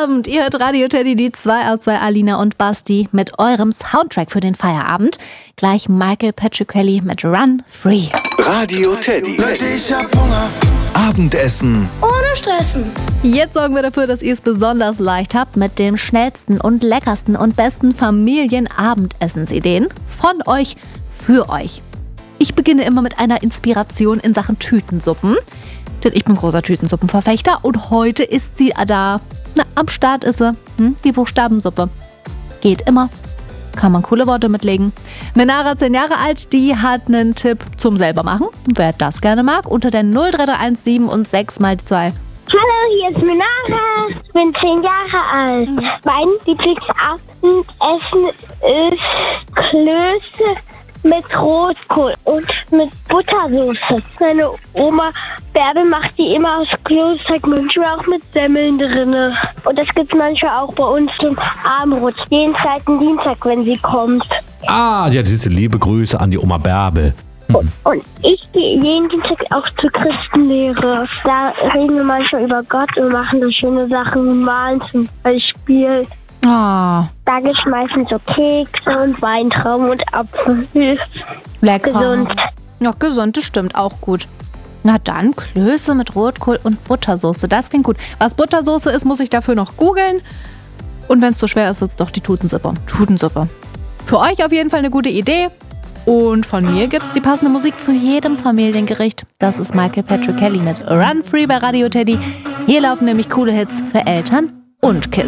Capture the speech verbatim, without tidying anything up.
Abend. Ihr hört Radio Teddy, die zwei aus zwei, Alina und Basti mit eurem Soundtrack für den Feierabend. Gleich Michael Petricelli mit Run Free. Radio Teddy. Ich hab Hunger. Abendessen ohne Stressen. Jetzt sorgen wir dafür, dass ihr es besonders leicht habt mit den schnellsten und leckersten und besten Familienabendessensideen von euch für euch. Ich beginne immer mit einer Inspiration in Sachen Tütensuppen. Denn ich bin großer Tütensuppenverfechter und heute ist sie da. Na, am Start ist sie. Hm, die Buchstabensuppe. Geht immer. Kann man coole Worte mitlegen. Menara, zehn Jahre alt, die hat einen Tipp zum selbermachen. Wer das gerne mag, unter der null drei drei eins sieben und sechs mal zwei. Hallo, hier ist Menara. Ich bin zehn Jahre alt. Mhm. Mein Lieblingsabendessen ist Klöße mit Rotkohl und mit Buttersoße. Meine Oma Bärbel macht die immer aus Kloßteig, manchmal auch mit Semmeln drin. Und das gibt es manchmal auch bei uns zum Abendbrot. Jeden zweiten Dienstag, wenn sie kommt. Ah, ja, siehst du, liebe Grüße an die Oma Bärbel. Hm. Und, und ich gehe jeden Dienstag auch zur Christenlehre. Da reden wir manchmal über Gott und machen da schöne Sachen, malen zum Beispiel. Oh. Da gibt es meistens so Kekse und Weintrauben und Apfel. Lecker. Gesund. Ja, gesund, das stimmt, auch gut. Na dann, Klöße mit Rotkohl und Buttersoße, das klingt gut. Was Buttersoße ist, muss ich dafür noch googeln. Und wenn es zu schwer ist, wird es doch die Tutensuppe. Tutensuppe. Für euch auf jeden Fall eine gute Idee. Und von mir gibt es die passende Musik zu jedem Familiengericht. Das ist Michael Petricelli mit Run Free bei Radio Teddy. Hier laufen nämlich coole Hits für Eltern und Kids.